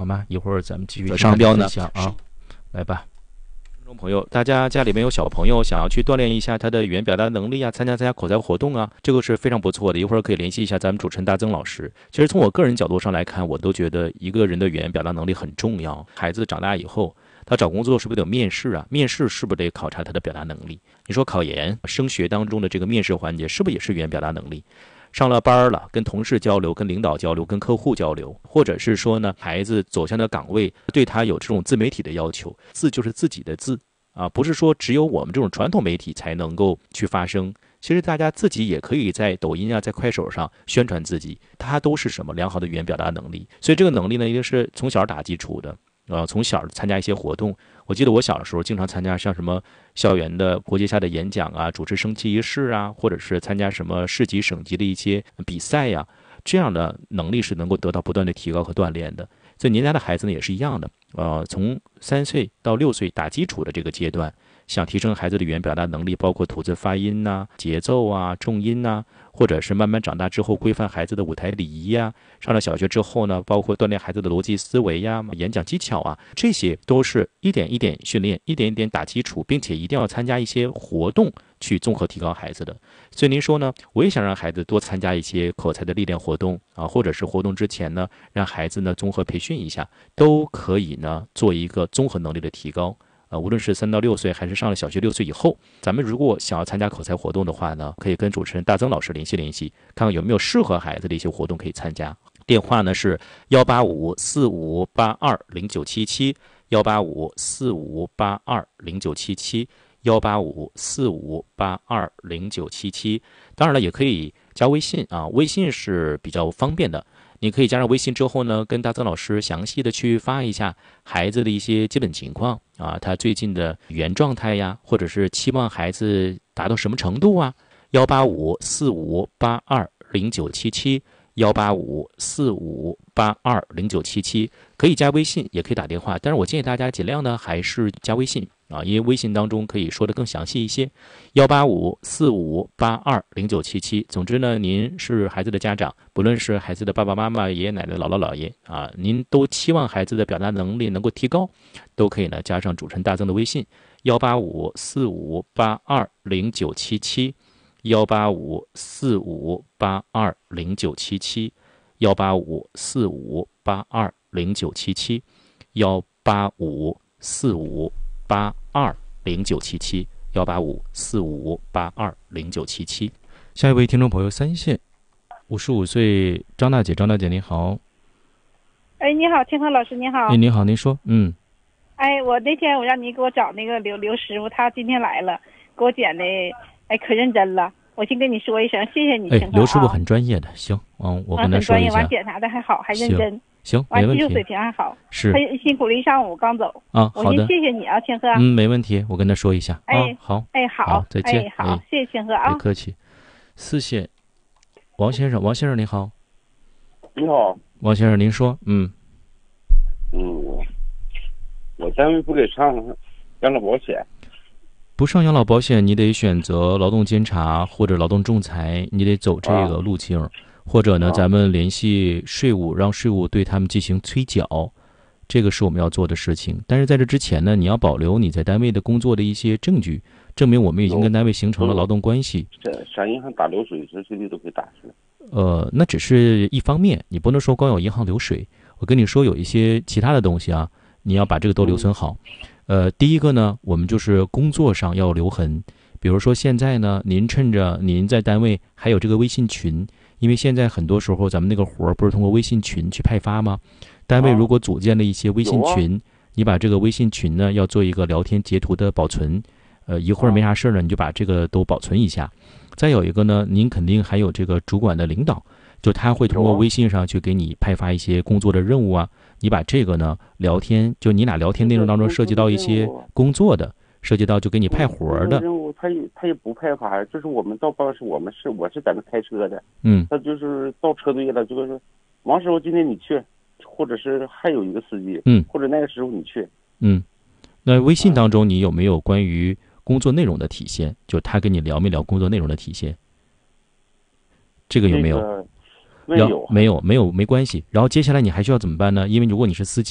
好吗？一会儿咱们继续商标呢啊，来吧。听众朋友，大家家里面有小朋友想要去锻炼一下他的语言表达能力啊，参加口才活动啊，这个是非常不错的。一会儿可以联系一下咱们主持人大曾老师。其实从我个人角度上来看，我都觉得一个人的语言表达能力很重要。孩子长大以后，他找工作是不是得有面试啊？面试是不是得考察他的表达能力？你说考研、升学当中的这个面试环节，是不是也是语言表达能力？上了班了，跟同事交流、跟领导交流、跟客户交流，或者是说呢，孩子走向的岗位对他有这种自媒体的要求，字就是自己的字啊，不是说只有我们这种传统媒体才能够去发声。其实大家自己也可以在抖音啊，在快手上宣传自己，它都是什么良好的语言表达能力。所以这个能力呢，一定是从小打基础的。从小参加一些活动，我记得我小的时候经常参加像什么校园的国际下的演讲啊，主持升旗仪式啊，或者是参加什么市级省级的一些比赛呀，这样的能力是能够得到不断的提高和锻炼的。所以您家的孩子呢也是一样的，从3岁到6岁打基础的这个阶段，想提升孩子的语言表达能力，包括吐字发音呐、节奏啊、重音呐，或者是慢慢长大之后规范孩子的舞台礼仪呀，上了小学之后呢，包括锻炼孩子的逻辑思维呀、演讲技巧啊，这些都是一点一点训练，一点一点打基础，并且一定要参加一些活动去综合提高孩子的。所以您说呢，我也想让孩子多参加一些口才的历练活动啊，或者是活动之前呢，让孩子呢综合培训一下，都可以呢做一个综合能力的提高。无论是3到6岁还是上了小学6岁以后，咱们如果想要参加口才活动的话呢，可以跟主持人大曾老师联系，看看有没有适合孩子的一些活动可以参加。电话呢是18545820977 18545820977 18545820977。当然了，也可以加微信啊，微信是比较方便的。你可以加上微信之后呢，跟大曾老师详细的去发一下孩子的一些基本情况啊，他最近的语言状态呀，或者是期望孩子达到什么程度啊。18545820977 18545820977，可以加微信，也可以打电话，但是我建议大家尽量呢还是加微信啊，因为微信当中可以说的更详细一些。18545820977。总之呢，您是孩子的家长，不论是孩子的爸爸妈妈、爷爷奶奶、姥姥姥爷啊，您都期望孩子的表达能力能够提高，都可以呢加上主持人大曾的微信18545820977 18545820977 18545820977 18545820977 18545820977。下一位听众朋友，3线55岁张大姐您好。 哎，你好，清河老师，你好。 哎，您好，您说。 哎，我那天我让你给我找那个刘师傅，他今天来了，给我剪的，哎，可认真了。我先跟你说一声，谢谢你，清河。 刘师傅很专业的，行，我跟他说一下。 很专业，完检查的还好，还认真。 行， 完没问题。 技术水平还好。 是。 他辛苦了一上午，刚走。 啊，好的。 我先谢谢你啊，清河。 没问题，我跟他说一下。 哎， 好。 哎，好， 再见。 哎，好，谢谢清河啊。 别客气。4线，王先生你好。 你好， 王先生，您说。 我单位不给上养老保险。 不上养老保险，你得选择劳动监察或者劳动仲裁，你得走这个路径，或者呢，咱们联系税务，让税务对他们进行催缴，这个是我们要做的事情。但是在这之前呢，你要保留你在单位的工作的一些证据，证明我们已经跟单位形成了劳动关系。 上银行打流水，这些都可以打是。 那只是一方面，你不能说光有银行流水。我跟你说，有一些其他的东西啊，你要把这个都留存好。第一个呢，我们就是工作上要留痕。比如说现在呢，您趁着您在单位还有这个微信群，因为现在很多时候咱们那个活不是通过微信群去派发吗？单位如果组建了一些微信群，你把这个微信群呢要做一个聊天截图的保存，一会儿没啥事呢，你就把这个都保存一下。再有一个呢，您肯定还有这个主管的领导，就他会通过微信上去给你派发一些工作的任务啊。你把这个呢聊天，就你俩聊天内容当中涉及到一些工作的，涉及到就给你派活的任务，他也不派发，就是我们到办公室，我是在那开车的，他就是到车队了，就是说王师傅今天你去，或者是还有一个司机，或者那个师傅你去， 那微信当中你有没有关于工作内容的体现？就他跟你聊没聊工作内容的体现？这个有没有？ 没有， 没关系。然后接下来你还需要怎么办呢？因为如果你是司机。